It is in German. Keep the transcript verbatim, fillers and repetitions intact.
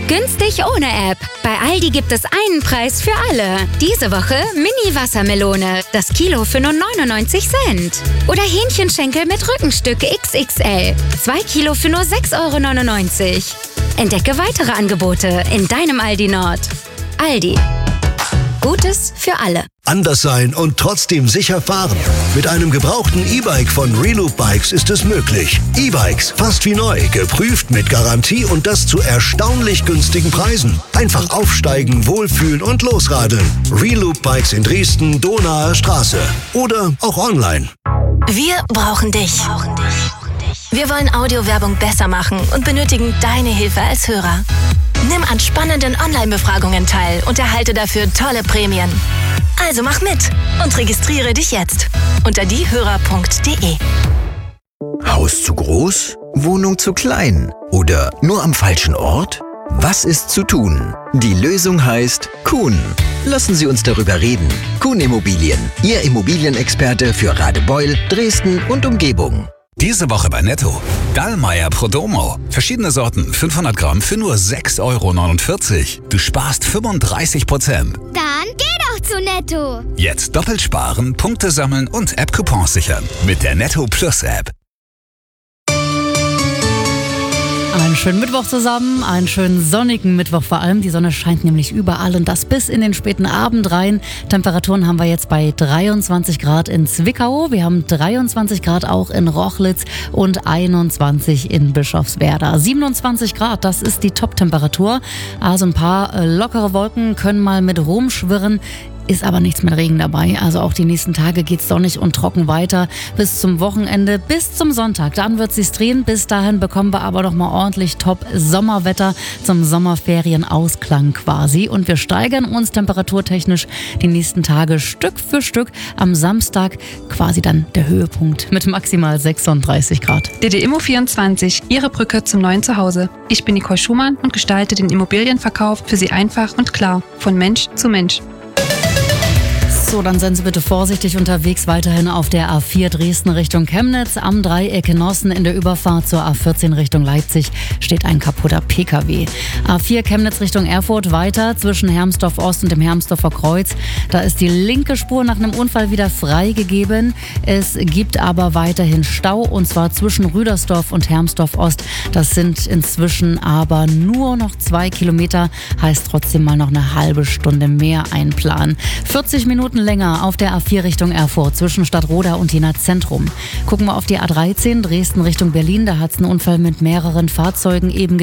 Günstig ohne App. Bei Aldi gibt es einen Preis für alle. Diese Woche Mini-Wassermelone. Das Kilo für nur neunundneunzig Cent. Oder Hähnchenschenkel mit Rückenstück X X L. Zwei Kilo für nur sechs Euro neunundneunzig. Entdecke weitere Angebote in deinem Aldi Nord. Aldi. Gutes für alle. Anders sein und trotzdem sicher fahren. Mit einem gebrauchten E-Bike von Reloop Bikes ist es möglich. E-Bikes, fast wie neu, geprüft mit Garantie und das zu erstaunlich günstigen Preisen. Einfach aufsteigen, wohlfühlen und losradeln. Reloop Bikes in Dresden, Donaer Straße. Oder auch online. Wir brauchen dich. Wir wollen Audiowerbung besser machen und benötigen deine Hilfe als Hörer. Nimm an spannenden Online-Befragungen teil und erhalte dafür tolle Prämien. Also mach mit und registriere dich jetzt unter diehörer punkt de. Haus zu groß? Wohnung zu klein? Oder nur am falschen Ort? Was ist zu tun? Die Lösung heißt Kuhn. Lassen Sie uns darüber reden. Kuhn Immobilien, Ihr Immobilienexperte für Radebeul, Dresden und Umgebung. Diese Woche bei Netto. Dallmayr Prodomo. Verschiedene Sorten, fünfhundert Gramm für nur sechs Euro neunundvierzig. Du sparst fünfunddreißig Prozent. Dann geh doch zu Netto. Jetzt doppelt sparen, Punkte sammeln und App-Coupons sichern. Mit der Netto Plus App. Einen schönen Mittwoch zusammen, einen schönen sonnigen Mittwoch vor allem. Die Sonne scheint nämlich überall und das bis in den späten Abend rein. Temperaturen haben wir jetzt bei dreiundzwanzig Grad in Zwickau. Wir haben dreiundzwanzig Grad auch in Rochlitz und einundzwanzig in Bischofswerda. siebenundzwanzig Grad, das ist die Top-Temperatur. Also ein paar äh, lockere Wolken können mal mit rumschwirren. Ist aber nichts mit Regen dabei. Also auch die nächsten Tage geht's sonnig und trocken weiter bis zum Wochenende, bis zum Sonntag. Dann wird sich's drehen. Bis dahin bekommen wir aber noch mal ordentlich Top-Sommerwetter zum Sommerferienausklang quasi. Und wir steigern uns temperaturtechnisch die nächsten Tage Stück für Stück. Am Samstag quasi dann der Höhepunkt mit maximal sechsunddreißig Grad. D D Immo vierundzwanzig, Ihre Brücke zum neuen Zuhause. Ich bin Nicole Schumann und gestalte den Immobilienverkauf für Sie einfach und klar. Von Mensch zu Mensch. So, dann seien Sie bitte vorsichtig unterwegs weiterhin auf der A vier Dresden Richtung Chemnitz. Am Dreieck Genossen in der Überfahrt zur A vierzehn Richtung Leipzig steht ein kaputter P K W. A vier Chemnitz Richtung Erfurt weiter zwischen Hermsdorf Ost und dem Hermsdorfer Kreuz. Da ist die linke Spur nach einem Unfall wieder freigegeben. Es gibt aber weiterhin Stau und zwar zwischen Rüdersdorf und Hermsdorf Ost. Das sind inzwischen aber nur noch zwei Kilometer. Heißt trotzdem mal noch eine halbe Stunde mehr einplanen. vierzig Minuten länger auf der A vier Richtung Erfurt zwischen Stadtroda und Jena Zentrum. Gucken wir auf die A dreizehn Dresden Richtung Berlin. Da hat es einen Unfall mit mehreren Fahrzeugen eben